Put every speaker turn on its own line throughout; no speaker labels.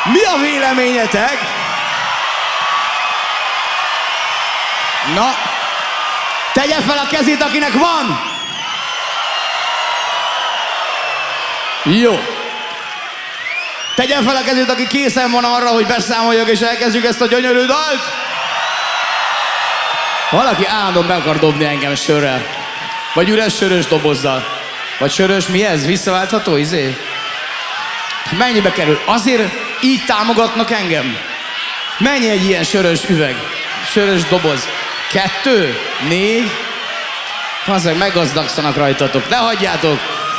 Mi a véleményetek? Na, tegye fel a kezét, akinek van! Jó. Tegye fel a kezét, aki készen van arra, hogy beszámoljak és elkezdjük ezt a gyönyörű dalt. Valaki állandóan be akar dobni engem sörrel. Vagy üres sörös dobozzal. Vagy sörös, mi ez? Visszaváltható, izé? Mennyibe kerül? Azért így támogatnak engem? Mennyi egy ilyen sörös üveg? Sörös doboz? 2? 4? Azért meggazdagszanak rajtatok. Ne hagyjátok!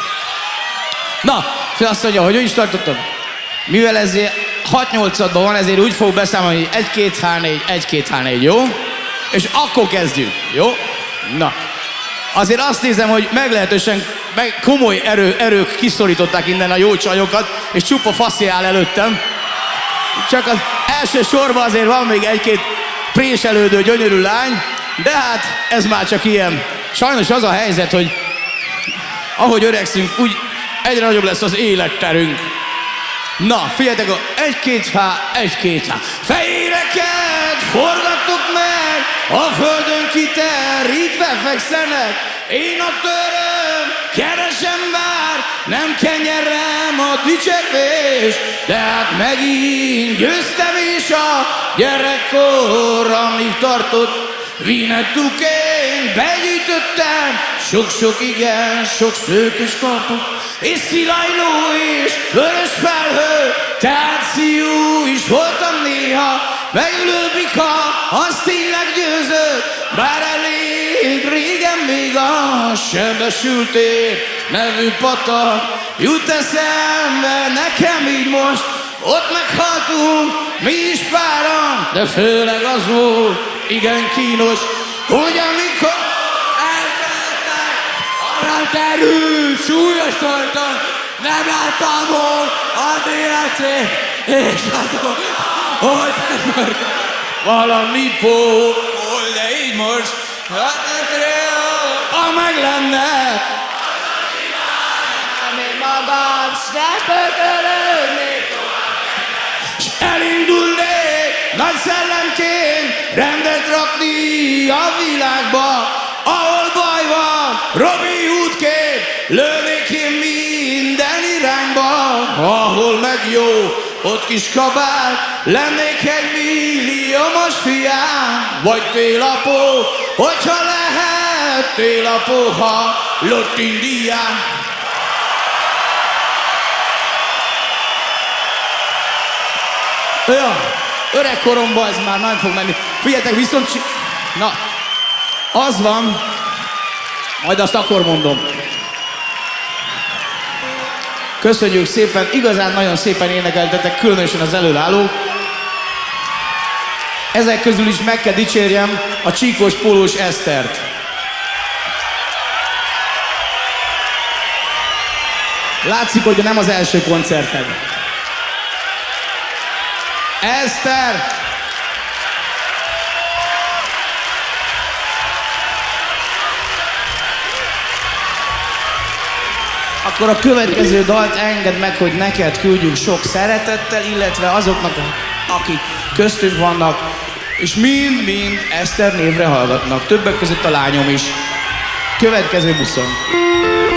Na, azt mondja, hogy is tartottam? Mivel ez 6-8-adban van, ezért úgy fog beszámolni, hogy 1-2-3-4, 1-2-3-4, jó? És akkor kezdjük, jó? Na. Azért azt nézem, hogy meglehetősen komoly erők kiszorították innen a jó csajokat, és csupa faszi áll előttem. Csak az első sorban azért van még egy-két préselődő gyönyörű lány, de hát ez már csak ilyen. Sajnos az a helyzet, hogy ahogy öregszünk, úgy egyre nagyobb lesz az életterünk. Na, figyeljetek, 1-2-3, 1-2-3. Fejéreket forgattuk meg, a földön kiterítve fekszenek. Én a töröm, keresem bár, nem kenyerem a dicsekvés, de hát megint győztem és a gyerekkor, amíg tartott. Vinettukén begyűjtöttem sok-sok igen, sok szőkös kartot, és szilajló és vörös felhő, tehát szíjú is voltam néha, megülő bika, az tényleg győzött, bár elég régen még a Sebesültér nevű patak jut eszembe nekem így most, ott meghaltunk mi is páran, de főleg az volt igen kínos, hogy amikor elfeledtek, arra terült, súlyos tartan, nem láttam volna az életét, és azon, hogy megmörtem valamit pól, de így most, ha meg lenne, én magam, s ne pökölődnék, s elindulnék nagy szellemként rendet rakni a világba, ahol baj van, Robin Hoodként lőnék én minden irányba, ahol meg jó, ott kis kabát, lennék egy milliómos fiám, vagy télapó, hogyha lehet télapó, ha lott Indián. Ja, öregkoromban ez már nem fog menni. Figyeljetek, viszont... Na, az van, majd azt akkor mondom. Köszönjük szépen, igazán nagyon szépen énekeltetek, különösen az előállók. Ezek közül is meg kell dicsérjem a csíkos pólós Esztert. Látszik, hogy nem az első koncerted. Eszter! Akkor a következő dalt engedd meg, hogy neked küldjük sok szeretettel, illetve azoknak, akik köztünk vannak, és mind-mind Eszter névre hallgatnak. Többek között a lányom is. Következő buszon.